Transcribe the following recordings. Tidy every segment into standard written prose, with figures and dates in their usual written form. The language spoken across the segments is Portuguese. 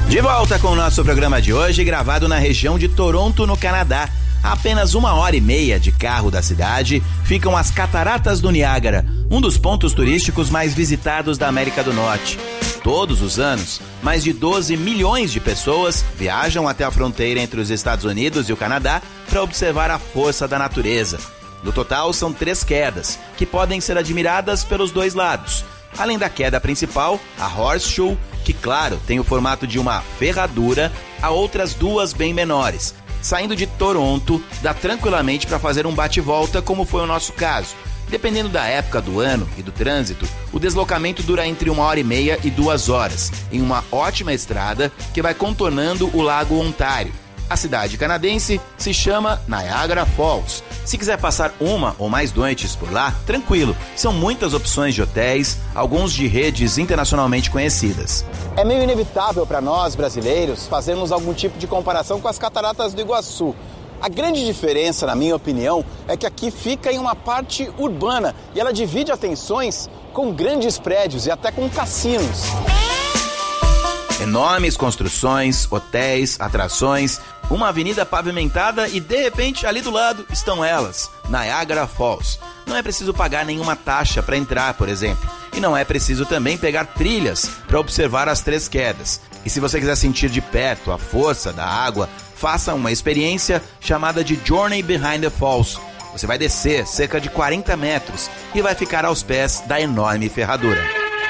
De volta com o nosso programa de hoje, gravado na região de Toronto, no Canadá. A apenas 1h30 de carro da cidade ficam as Cataratas do Niágara, um dos pontos turísticos mais visitados da América do Norte. Todos os anos, mais de 12 milhões de pessoas viajam até a fronteira entre os Estados Unidos e o Canadá para observar a força da natureza. No total, são 3 quedas, que podem ser admiradas pelos dois lados. Além da queda principal, a Horseshoe, que claro, tem o formato de uma ferradura, há outras 2 bem menores. Saindo de Toronto, dá tranquilamente para fazer um bate-volta, como foi o nosso caso. Dependendo da época do ano e do trânsito, o deslocamento dura entre 1h30 e 2 horas, em uma ótima estrada que vai contornando o Lago Ontário. A cidade canadense se chama Niagara Falls. Se quiser passar uma ou mais noites por lá, tranquilo. São muitas opções de hotéis, alguns de redes internacionalmente conhecidas. É meio inevitável para nós, brasileiros, fazermos algum tipo de comparação com as Cataratas do Iguaçu. A grande diferença, na minha opinião, é que aqui fica em uma parte urbana e ela divide atenções com grandes prédios e até com cassinos. Enormes construções, hotéis, atrações, uma avenida pavimentada e, de repente, ali do lado estão elas, Niagara Falls. Não é preciso pagar nenhuma taxa para entrar, por exemplo. E não é preciso também pegar trilhas para observar as 3 quedas. E se você quiser sentir de perto a força da água, faça uma experiência chamada de Journey Behind the Falls. Você vai descer cerca de 40 metros e vai ficar aos pés da enorme ferradura.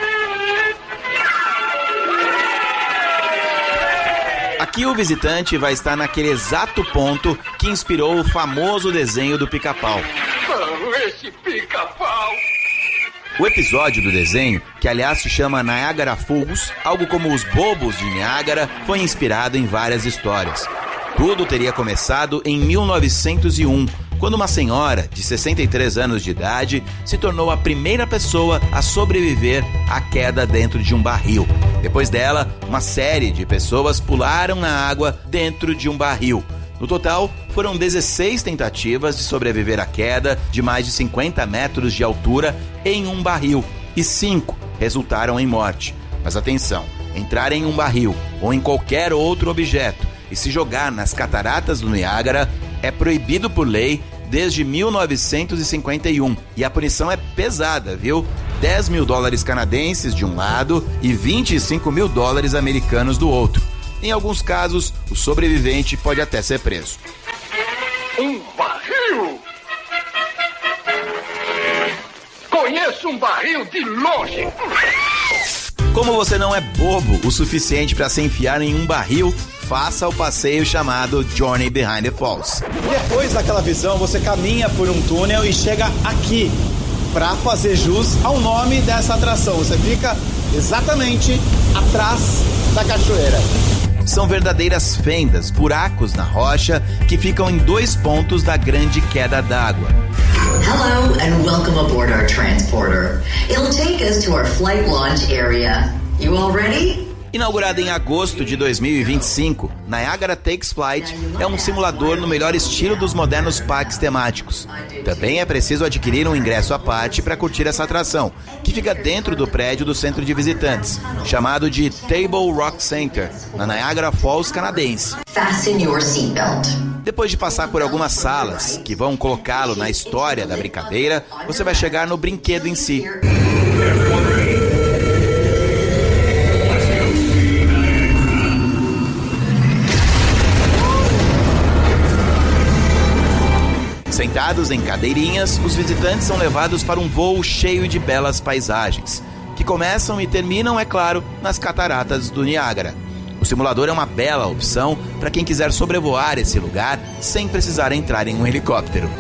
Aqui o visitante vai estar naquele exato ponto que inspirou o famoso desenho do Pica-Pau. Esse Pica-Pau! O episódio do desenho, que aliás se chama Niagara Falls, algo como os Bobos de Niágara, foi inspirado em várias histórias. Tudo teria começado em 1901, quando uma senhora de 63 anos de idade se tornou a primeira pessoa a sobreviver à queda dentro de um barril. Depois dela, uma série de pessoas pularam na água dentro de um barril. No total, foram 16 tentativas de sobreviver à queda de mais de 50 metros de altura em um barril, e 5 resultaram em morte. Mas atenção, entrar em um barril ou em qualquer outro objeto e se jogar nas Cataratas do Niágara é proibido por lei desde 1951. E a punição é pesada, viu? $10.000 canadenses de um lado e $25.000 americanos do outro. Em alguns casos, o sobrevivente pode até ser preso. Um barril? Conheço um barril de longe. Como você não é bobo o suficiente para se enfiar em um barril, faça o passeio chamado Journey Behind the Falls. Depois daquela visão, você caminha por um túnel e chega aqui para fazer jus ao nome dessa atração. Você fica exatamente atrás da cachoeira. São verdadeiras fendas, buracos na rocha que ficam em 2 pontos da grande queda d'água. Hello and welcome aboard our transporter. It'll take us to our flight launch area. You all ready? Inaugurada em agosto de 2025, Niagara Takes Flight é um simulador no melhor estilo dos modernos parques temáticos. Também é preciso adquirir um ingresso à parte para curtir essa atração, que fica dentro do prédio do centro de visitantes, chamado de Table Rock Center, na Niagara Falls canadense. Fasten your seatbelt. Depois de passar por algumas salas que vão colocá-lo na história da brincadeira, você vai chegar no brinquedo em si. Sentados em cadeirinhas, os visitantes são levados para um voo cheio de belas paisagens, que começam e terminam, é claro, nas Cataratas do Niágara. O simulador é uma bela opção para quem quiser sobrevoar esse lugar sem precisar entrar em um helicóptero.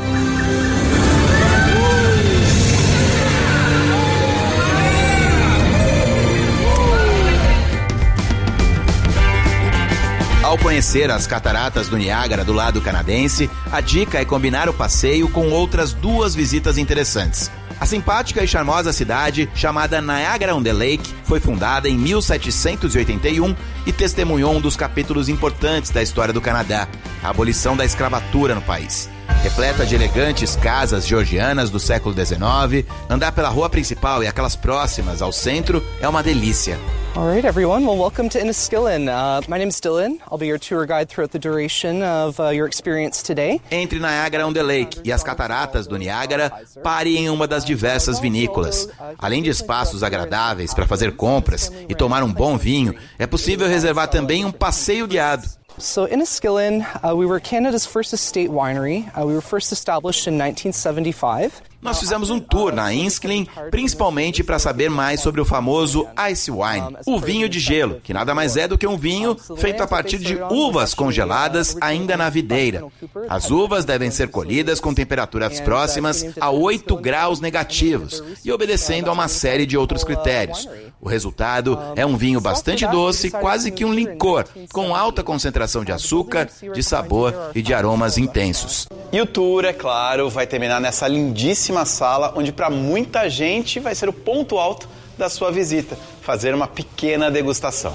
Ao conhecer as Cataratas do Niágara do lado canadense, a dica é combinar o passeio com outras 2 visitas interessantes. A simpática e charmosa cidade, chamada Niagara-on-the-Lake, foi fundada em 1781 e testemunhou um dos capítulos importantes da história do Canadá, a abolição da escravatura no país. repleta de elegantes casas georgianas do século XIX. Andar pela rua principal e aquelas próximas ao centro é uma delícia. All right, everyone. Well, welcome to Enniskillen. My name is Dylan. I'll be your tour guide throughout the duration of your experience today. Entre Niagara-on-the-Lake e as cataratas do Niágara, pare em uma das diversas vinícolas. Além de espaços agradáveis para fazer compras e tomar um bom vinho, é possível reservar também um passeio guiado. So Enniskillen, we were Canada's first estate winery. We were first established in 1975. Nós fizemos um tour na Enniskillen, principalmente para saber mais sobre o famoso Ice Wine, o vinho de gelo, que nada mais é do que um vinho feito a partir de uvas congeladas ainda na videira. As uvas devem ser colhidas com temperaturas próximas a 8 graus negativos e obedecendo a uma série de outros critérios. O resultado é um vinho bastante doce, quase que um licor, com alta concentração de açúcar, de sabor e de aromas intensos. E o tour, é claro, vai terminar nessa lindíssima sala, onde para muita gente vai ser o ponto alto da sua visita, fazer uma pequena degustação.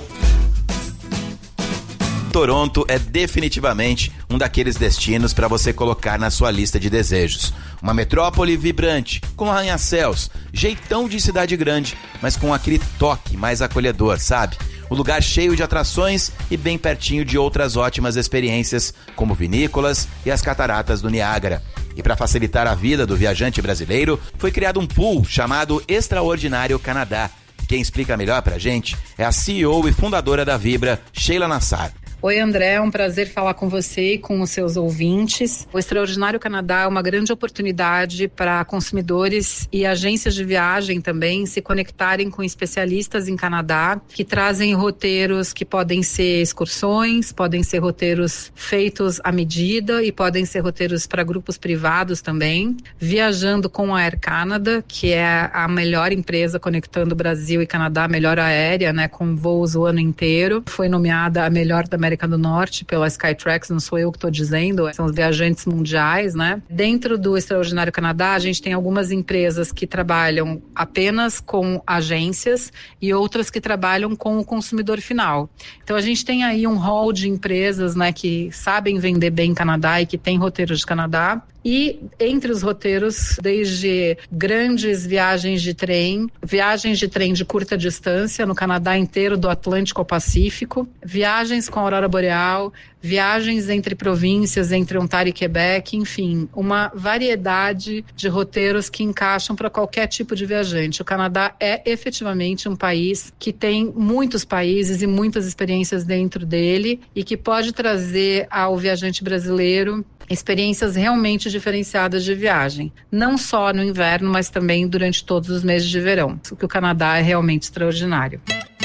Toronto é definitivamente um daqueles destinos para você colocar na sua lista de desejos. Uma metrópole vibrante, com arranha-céus, jeitão de cidade grande, mas com aquele toque mais acolhedor, sabe? O lugar cheio de atrações e bem pertinho de outras ótimas experiências, como vinícolas e as cataratas do Niágara. E para facilitar a vida do viajante brasileiro, foi criado um pool chamado Extraordinário Canadá. Quem explica melhor pra gente é a CEO e fundadora da Vibra, Sheila Nassar. Oi, André, é um prazer falar com você e com os seus ouvintes. O Extraordinário Canadá é uma grande oportunidade para consumidores e agências de viagem também se conectarem com especialistas em Canadá que trazem roteiros que podem ser excursões, podem ser roteiros feitos à medida e podem ser roteiros para grupos privados também. Viajando com a Air Canada, que é a melhor empresa conectando Brasil e Canadá, melhor aérea, né, com voos o ano inteiro. Foi nomeada a melhor da América do Norte pela Skytrax, não sou eu que estou dizendo, são os viajantes mundiais, né? Dentro do Extraordinário Canadá, a gente tem algumas empresas que trabalham apenas com agências e outras que trabalham com o consumidor final. Então a gente tem aí um hall de empresas, né, que sabem vender bem Canadá e que tem roteiros de Canadá. E entre os roteiros, desde grandes viagens de trem de curta distância no Canadá inteiro, do Atlântico ao Pacífico, viagens com a Aurora Boreal, viagens entre províncias, entre Ontário e Quebec, enfim, uma variedade de roteiros que encaixam para qualquer tipo de viajante. O Canadá é efetivamente um país que tem muitos países e muitas experiências dentro dele e que pode trazer ao viajante brasileiro experiências realmente diferenciadas de viagem, não só no inverno, mas também durante todos os meses de verão, porque o Canadá é realmente extraordinário.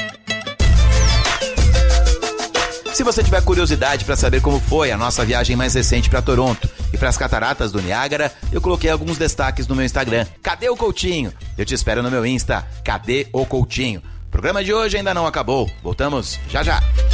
Se você tiver curiosidade para saber como foi a nossa viagem mais recente para Toronto e para as cataratas do Niágara, eu coloquei alguns destaques no meu Instagram. Cadê o Coutinho? Eu te espero no meu Insta, Cadê o Coutinho? O programa de hoje ainda não acabou. Voltamos já já.